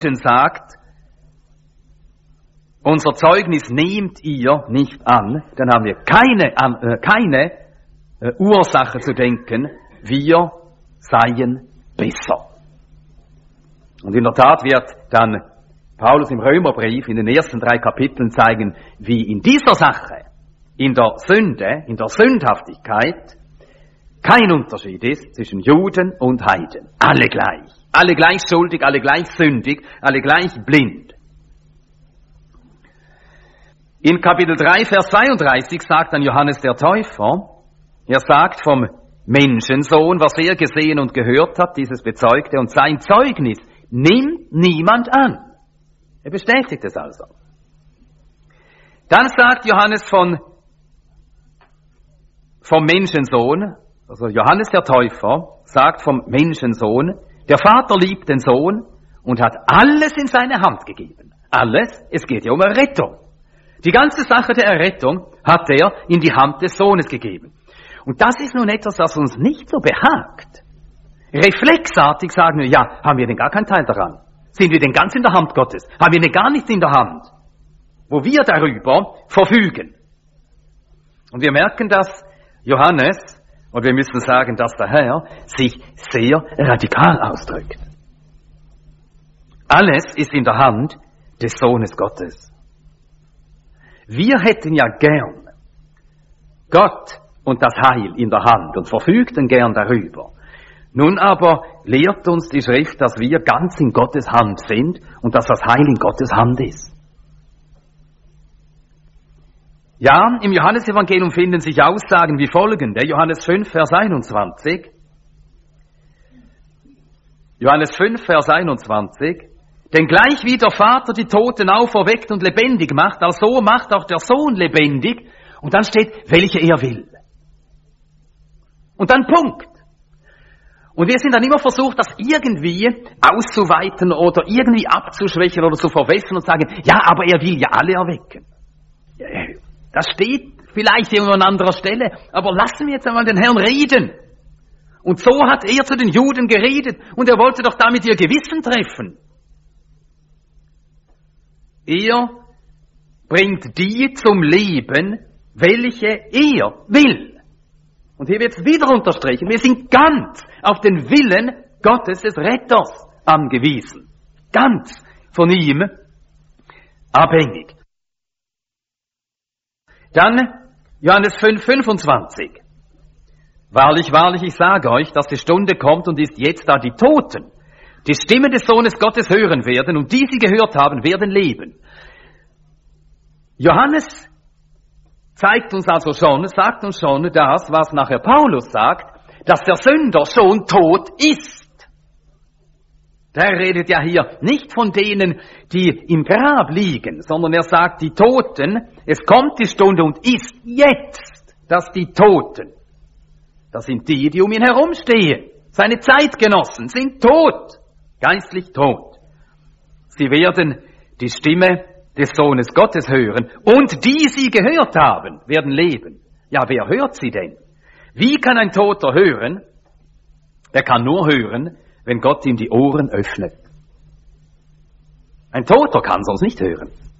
sagt, unser Zeugnis nehmt ihr nicht an, dann haben wir keine Ursache zu denken, wir seien besser. Und in der Tat wird dann Paulus im Römerbrief in den ersten 3 Kapiteln zeigen, wie in dieser Sache, in der Sünde, in der Sündhaftigkeit, kein Unterschied ist zwischen Juden und Heiden. Alle gleich schuldig, alle gleich sündig, alle gleich blind. In Kapitel 3, Vers 32 sagt dann Johannes der Täufer, er sagt vom Menschensohn, was er gesehen und gehört hat, dieses bezeugte, und sein Zeugnis nimmt niemand an. Er bestätigt es also. Dann sagt Johannes vom Menschensohn, also Johannes der Täufer, sagt vom Menschensohn, der Vater liebt den Sohn und hat alles in seine Hand gegeben. Alles, es geht ja um Errettung. Die ganze Sache der Errettung hat er in die Hand des Sohnes gegeben. Und das ist nun etwas, das uns nicht so behagt. Reflexartig sagen wir, ja, haben wir denn gar keinen Teil daran? Sind wir denn ganz in der Hand Gottes? Haben wir denn gar nichts in der Hand, wo wir darüber verfügen? Und wir merken, dass Johannes, und wir müssen sagen, dass der Herr sich sehr radikal ausdrückt. Alles ist in der Hand des Sohnes Gottes. Wir hätten ja gern Gott und das Heil in der Hand und verfügten gern darüber. Nun aber lehrt uns die Schrift, dass wir ganz in Gottes Hand sind und dass das Heil in Gottes Hand ist. Ja, im Johannesevangelium finden sich Aussagen wie folgende. Johannes 5, Vers 21. Johannes 5, Vers 21. Denn gleich wie der Vater die Toten auferweckt und lebendig macht, also macht auch der Sohn lebendig. Und dann steht, welche er will. Und dann Punkt. Und wir sind dann immer versucht, das irgendwie auszuweiten oder irgendwie abzuschwächen oder zu verwässern und sagen, ja, aber er will ja alle erwecken. Das steht vielleicht irgendwo an anderer Stelle, aber lassen wir jetzt einmal den Herrn reden. Und so hat er zu den Juden geredet und er wollte doch damit ihr Gewissen treffen. Er bringt die zum Leben, welche er will. Und hier wird es wieder unterstrichen, wir sind ganz auf den Willen Gottes des Retters angewiesen. Ganz von ihm abhängig. Dann Johannes 5, 25. Wahrlich, wahrlich, ich sage euch, dass die Stunde kommt und ist jetzt, da die Toten die Stimme des Sohnes Gottes hören werden und die sie gehört haben, werden leben. Johannes zeigt uns also schon, sagt uns schon das, was nachher Paulus sagt, dass der Sünder schon tot ist. Der redet ja hier nicht von denen, die im Grab liegen, sondern er sagt, die Toten, es kommt die Stunde und ist jetzt, dass die Toten, das sind die um ihn herumstehen, seine Zeitgenossen sind tot, geistlich tot. Sie werden die Stimme des Sohnes Gottes hören und die sie gehört haben, werden leben. Ja, wer hört sie denn? Wie kann ein Toter hören? Er kann nur hören, wenn Gott ihm die Ohren öffnet. Ein Toter kann sonst nicht hören.